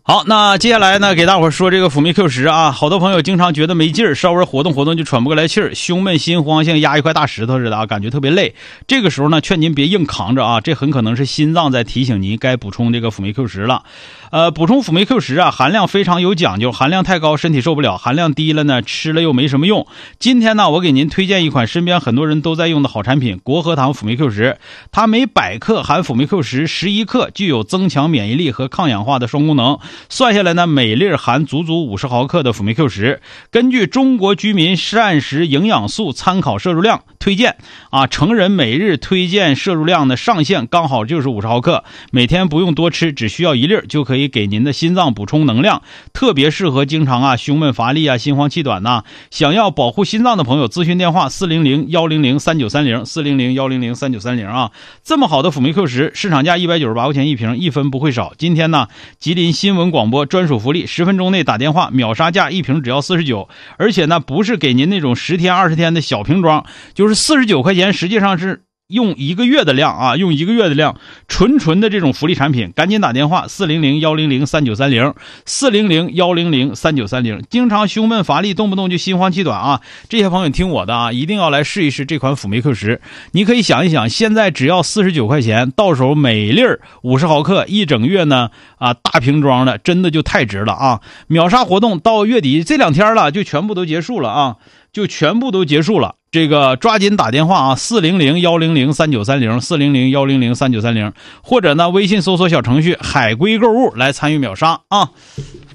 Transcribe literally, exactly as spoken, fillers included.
好，那接下来呢，给大伙说这个辅酶 Q 十啊，好多朋友经常觉得没劲儿，稍微活动活动就喘不过来气儿，胸闷心慌，像压一块大石头似的啊，感觉特别累。这个时候呢，劝您别硬扛着啊，这很可能是心脏在提醒您该补充这个辅酶 Q 十了。呃，补充辅酶 Q 十啊，含量非常有讲究，含量太高身体受不了，含量低了呢，吃了又没什么用。今天呢，我给您推荐一款身边很多人都在用的好产品——国和堂辅酶 Q 十。它每百克含辅酶 Q 十十一克，具有增强免疫力和抗氧化的双功能。算下来呢，每粒含足足五十毫克的辅酶 Q 十。根据中国居民膳食营养素参考摄入量推荐啊，成人每日推荐摄入量的上限刚好就是五十毫克，每天不用多吃，只需要一粒就可以给您的心脏补充能量，特别适合经常啊胸闷乏力啊心慌气短呐、啊，想要保护心脏的朋友，咨询电话四零零一零零三九三零 四零零一零零三九三零啊。这么好的辅酶 Q 十，市场价一百九十八块钱一瓶，一分不会少。今天呢，吉林新闻广播专属福利，十分钟内打电话秒杀价，一瓶只要四十九，而且呢不是给您那种十天二十天的小瓶装，就是四十九块钱，实际上是用一个月的量啊，用一个月的量，纯纯的这种福利产品，赶紧打电话四零零一零零三九三零 四零零一零零三九三零。经常胸闷乏力，动不动就心慌气短啊，这些朋友听我的啊，一定要来试一试这款辅酶 Q 十。你可以想一想，现在只要四十九块钱，到手每粒五十毫克，一整月呢啊，大瓶装的，真的就太值了啊！秒杀活动到月底这两天了，就全部都结束了啊，就全部都结束了。这个抓紧打电话啊，四零零一零零三九三零 四零零一零零三九三零，或者呢微信搜索小程序海龟购物来参与秒杀啊。